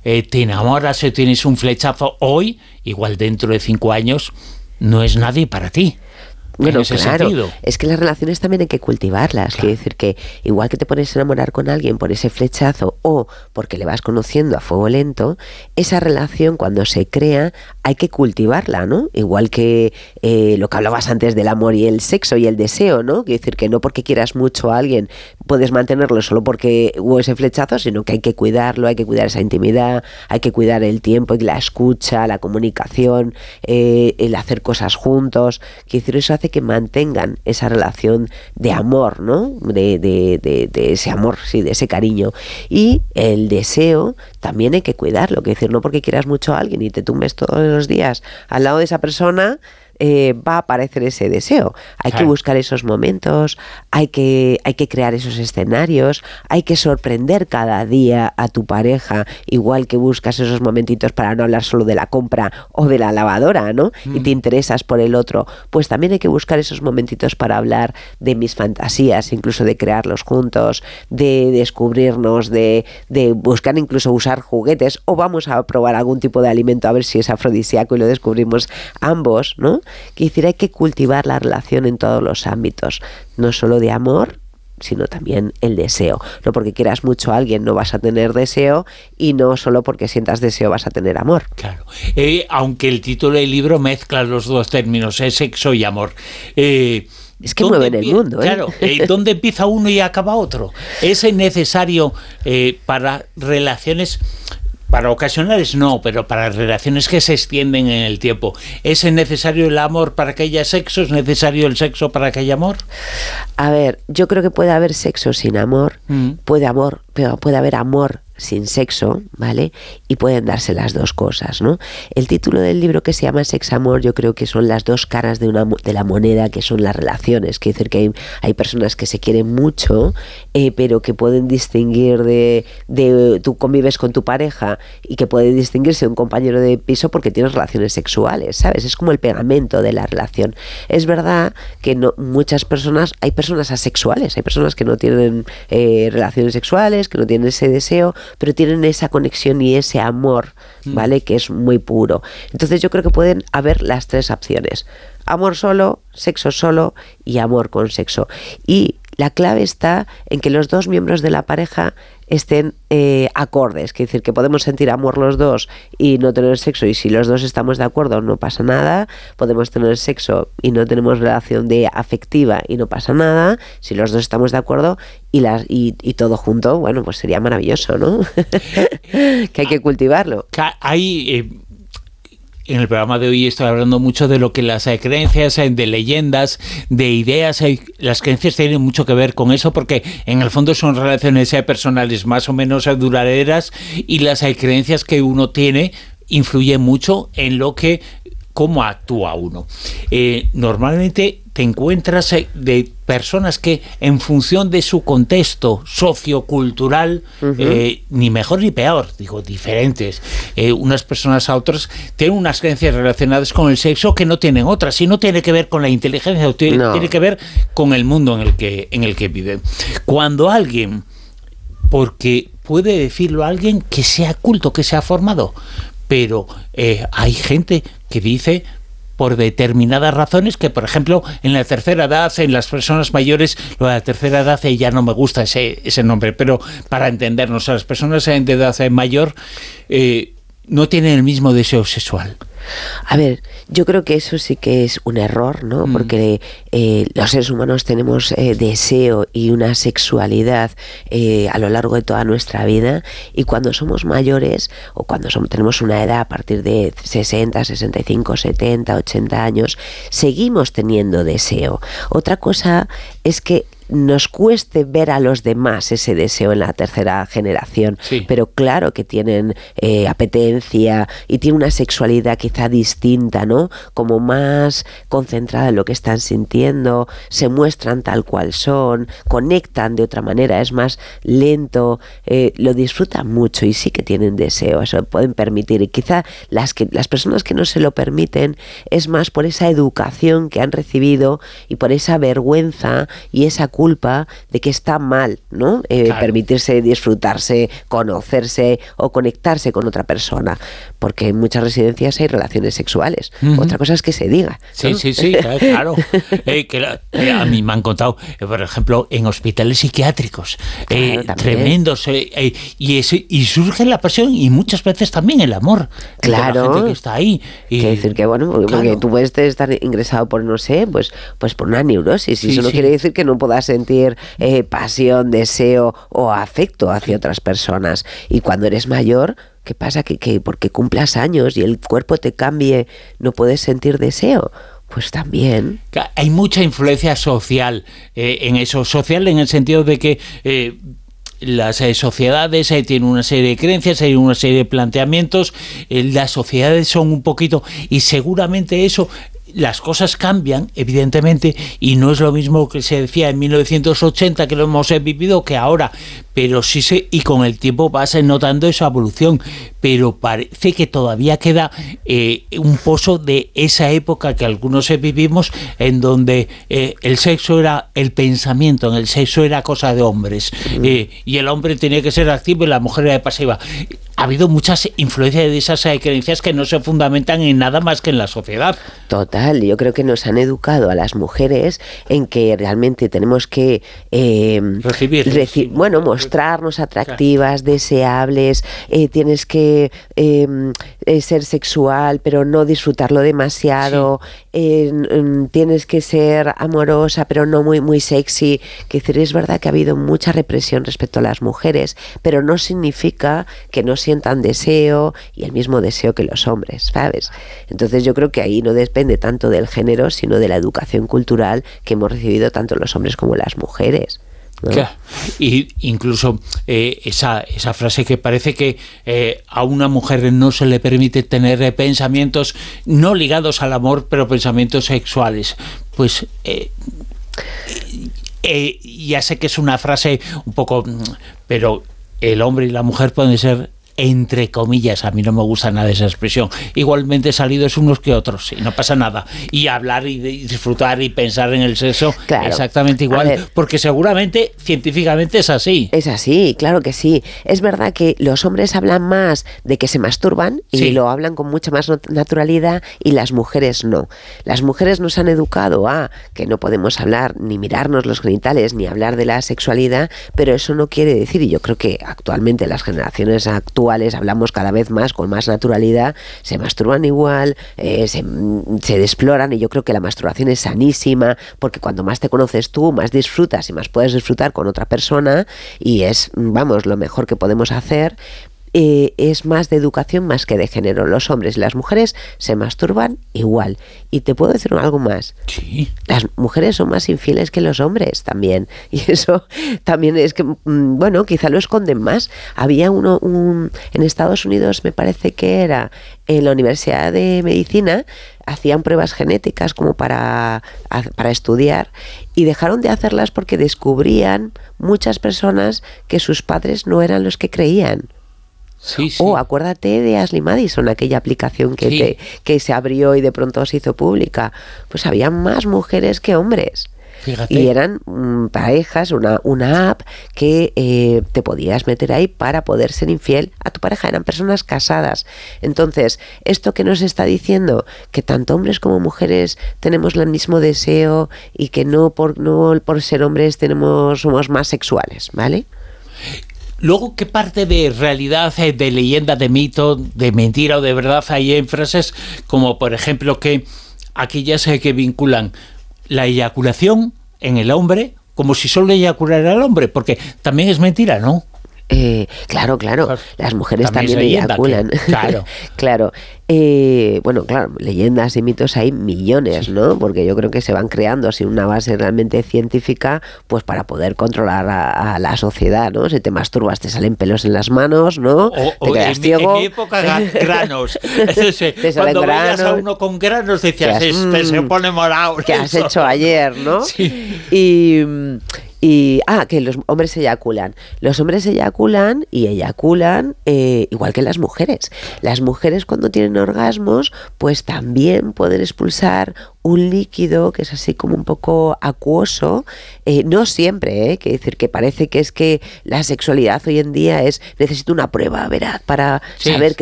te enamoras o tienes un flechazo hoy, igual dentro de 5 años no es nadie para ti. Bueno, en ese claro, sentido. es que las relaciones también hay que cultivarlas. Claro. Quiere decir que igual que te pones a enamorar con alguien por ese flechazo o porque le vas conociendo a fuego lento, esa relación cuando se crea hay que cultivarla, ¿no? Igual que lo que hablabas antes del amor y el sexo y el deseo, ¿no? Quiere decir que no porque quieras mucho a alguien puedes mantenerlo solo porque hubo ese flechazo, sino que hay que cuidarlo, hay que cuidar esa intimidad, hay que cuidar el tiempo y la escucha, la comunicación, el hacer cosas juntos. Quiere decir, eso hace que mantengan esa relación de amor, ¿no? De ese amor, sí, de ese cariño. Y el deseo también hay que cuidarlo, que decir, no porque quieras mucho a alguien y te tumbes todos los días al lado de esa persona, va a aparecer ese deseo. Hay que buscar esos momentos, hay que crear esos escenarios, hay que sorprender cada día a tu pareja, igual que buscas esos momentitos para no hablar solo de la compra o de la lavadora, ¿no? Y te interesas por el otro, pues también hay que buscar esos momentitos para hablar de mis fantasías, incluso de crearlos juntos, de descubrirnos, de buscar incluso usar juguetes, o vamos a probar algún tipo de alimento a ver si es afrodisíaco y lo descubrimos ambos, ¿no? Quiere decir, hay que cultivar la relación en todos los ámbitos, no solo de amor, sino también el deseo. No porque quieras mucho a alguien no vas a tener deseo, y no solo porque sientas deseo vas a tener amor. Claro. Aunque el título del libro mezcla los dos términos, sexo y amor. Es que mueven el mundo, ¿eh? Claro, ¿dónde empieza uno y acaba otro? ¿Es necesario para relaciones... Para ocasionales no, pero para relaciones que se extienden en el tiempo? ¿Es necesario el amor para que haya sexo? ¿Es necesario el sexo para que haya amor? A ver, yo creo que puede haber sexo sin amor, puede haber amor sin sexo, ¿vale? Y pueden darse las dos cosas, ¿no? El título del libro, que se llama Sex-Amor, yo creo que son las dos caras de la moneda, que son las relaciones. Quiere decir que hay personas que se quieren mucho, pero que pueden distinguir tú convives con tu pareja y que puede distinguirse de un compañero de piso porque tienes relaciones sexuales, ¿sabes? Es como el pegamento de la relación. Es verdad que hay personas asexuales, hay personas que no tienen relaciones sexuales, que no tienen ese deseo, pero tienen esa conexión y ese amor, ¿vale? Que es muy puro. Entonces yo creo que pueden haber las tres opciones: amor solo, sexo solo y amor con sexo. Y la clave está en que los dos miembros de la pareja estén acordes, es decir, que podemos sentir amor los dos y no tener sexo, y si los dos estamos de acuerdo no pasa nada. Podemos tener sexo y no tenemos relación afectiva y no pasa nada. Si los dos estamos de acuerdo y todo junto, bueno, pues sería maravilloso, ¿no? Que hay que cultivarlo. En el programa de hoy estoy hablando mucho de lo que las creencias, de leyendas, de ideas. Las creencias tienen mucho que ver con eso, porque en el fondo son relaciones personales más o menos duraderas, y las creencias que uno tiene influyen mucho en cómo actúa uno. Normalmente te encuentras de personas que, en función de su contexto sociocultural, ni mejor ni peor, digo, diferentes, unas personas a otras, tienen unas creencias relacionadas con el sexo que no tienen otras, y no tiene que ver con la inteligencia, tiene que ver con el mundo en el que viven. Cuando alguien, porque puede decirlo alguien que sea culto, que sea formado, pero hay gente que dice, por determinadas razones, que por ejemplo en la tercera edad, en las personas mayores, lo de la tercera edad ya no me gusta ese nombre, pero para entendernos, a las personas de edad mayor no tienen el mismo deseo sexual. A ver, yo creo que eso sí que es un error, ¿no? Porque los seres humanos tenemos deseo y una sexualidad a lo largo de toda nuestra vida, y cuando somos mayores, o cuando tenemos una edad a partir de 60, 65, 70, 80 años, seguimos teniendo deseo. Otra cosa es que nos cueste ver a los demás ese deseo en la tercera generación, pero claro que tienen apetencia y tienen una sexualidad que quizá distinta, ¿no? Como más concentrada en lo que están sintiendo, se muestran tal cual son, conectan de otra manera, es más lento, lo disfrutan mucho y sí que tienen deseo, eso pueden permitir. Y quizá las personas que no se lo permiten es más por esa educación que han recibido y por esa vergüenza y esa culpa de que está mal, ¿no? Claro. Permitirse disfrutarse, conocerse o conectarse con otra persona, porque en muchas residencias hay relaciones sexuales. Otra cosa es que se diga, ¿no? Sí, claro. A mí me han contado, por ejemplo, en hospitales psiquiátricos, Claro, tremendos, y surge la pasión y muchas veces también el amor. Claro. De la gente que está ahí. Quiere decir que, bueno, porque claro, tú puedes estar ingresado por, no sé, pues por una neurosis, y sí, eso no quiere decir que no puedas sentir pasión, deseo o afecto hacia otras personas. Y cuando eres mayor, ¿qué pasa? Que porque cumplas años y el cuerpo te cambie, no puedes sentir deseo. Pues también. Hay mucha influencia social en eso. Social en el sentido de que las sociedades tienen una serie de creencias, hay una serie de planteamientos, las sociedades son un poquito, y seguramente eso, las cosas cambian, evidentemente, y no es lo mismo que se decía en 1980, que lo hemos vivido, que ahora, pero sí y con el tiempo vas notando esa evolución, pero parece que todavía queda un pozo de esa época que algunos vivimos, en donde el sexo era el pensamiento, en el sexo era cosa de hombres, y el hombre tenía que ser activo y la mujer era pasiva. Ha habido muchas influencias de esas creencias que no se fundamentan en nada más que en la sociedad. Total, yo creo que nos han educado a las mujeres en que realmente tenemos que mostrarnos atractivas, deseables, tienes que ser sexual pero no disfrutarlo demasiado, tienes que ser amorosa pero no muy sexy. Que decir, es verdad que ha habido mucha represión respecto a las mujeres, pero no significa que no sientan deseo y el mismo deseo que los hombres, ¿sabes? Entonces yo creo que ahí no depende tanto del género, sino de la educación cultural que hemos recibido tanto los hombres como las mujeres, ¿no? Claro. Y incluso esa frase que parece que a una mujer no se le permite tener pensamientos no ligados al amor, pero pensamientos sexuales, pues ya sé que es una frase un poco, pero el hombre y la mujer pueden ser, entre comillas, a mí no me gusta nada esa expresión, igualmente salidos unos que otros, y no pasa nada, y hablar y disfrutar y pensar en el sexo, claro, exactamente igual, porque seguramente científicamente es así. Es así, claro que sí. Es verdad que los hombres hablan más de que se masturban y lo hablan con mucha más naturalidad, y las mujeres no. Las mujeres nos han educado a que no podemos hablar ni mirarnos los genitales ni hablar de la sexualidad, pero eso no quiere decir, y yo creo que actualmente las generaciones actuales hablamos cada vez más con más naturalidad, se masturban igual, se exploran, y yo creo que la masturbación es sanísima, porque cuando más te conoces tú, más disfrutas y más puedes disfrutar con otra persona, y es, vamos, lo mejor que podemos hacer. Es más de educación más que de género. Los hombres y las mujeres se masturban igual. Y te puedo decir algo más. Sí. Las mujeres son más infieles que los hombres también. Y eso también es que, bueno, quizá lo esconden más. Había en Estados Unidos, me parece que era en la Universidad de Medicina, hacían pruebas genéticas como para estudiar, y dejaron de hacerlas porque descubrían muchas personas que sus padres no eran los que creían. Sí. Acuérdate de Ashley Madison, aquella aplicación que se abrió y de pronto se hizo pública. Pues había más mujeres que hombres. Fíjate. Y eran parejas, una app que te podías meter ahí para poder ser infiel a tu pareja. Eran personas casadas. Entonces, esto que nos está diciendo, que tanto hombres como mujeres tenemos el mismo deseo, y que no por ser hombres somos más sexuales, ¿vale? Luego, ¿qué parte de realidad, de leyenda, de mito, de mentira o de verdad hay en frases como, por ejemplo, que aquellas que vinculan la eyaculación en el hombre como si solo eyaculara el hombre? Porque también es mentira, ¿no? Claro, Pues, las mujeres también también leyenda, eyaculan. claro. Claro. Bueno, claro, leyendas y mitos hay millones, ¿no? Porque yo creo que se van creando sin una base realmente científica, pues para poder controlar a la sociedad, ¿no? Si te masturbas te salen pelos en las manos, ¿no? Te quedas ciego. En mi época, granos. Te salen Cuando veías a granos. uno con granos decías, se pone morado. ¿Qué has hecho ayer, no? Sí. Que los hombres eyaculan. Los hombres eyaculan igual que las mujeres. Las mujeres cuando tienen orgasmos, pues también pueden expulsar un líquido que es así como un poco acuoso, no siempre, que decir que parece que es que la sexualidad hoy en día necesito una prueba veraz para saber que